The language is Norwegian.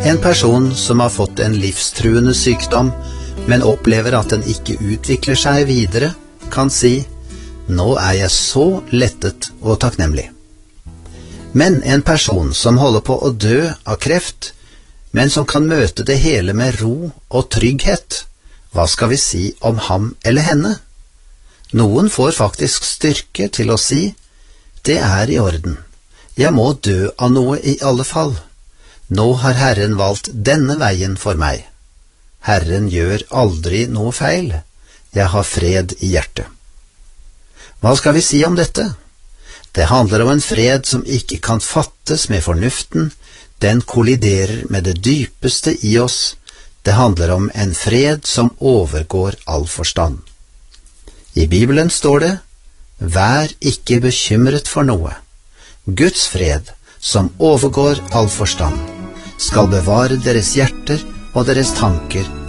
En person som har fått en livstruende sykdom, men opplever at den ikke utvikler seg videre, kan si: «Nå er jeg så lettet og takknemlig.» Men en person som holder på å dø av kreft, men som kan møte det hele med ro og trygghet, hva skal vi si om ham eller henne? Noen får faktisk styrke til å si: «Det er i orden. Jeg må dø av noe i alle fall. Nå har Herren valgt denne veien for meg. Herren gjør aldri noe feil. Jeg har fred i hjertet.» Hva skal vi si om dette? Det handler om en fred som ikke kan fattes med fornuften. Den kolliderer med det dypeste i oss. Det handler om en fred som overgår all forstand. I Bibelen står det: «Vær ikke bekymret for noe. Guds fred, som overgår all forstand, skal bevare deres hjerter og deres tanker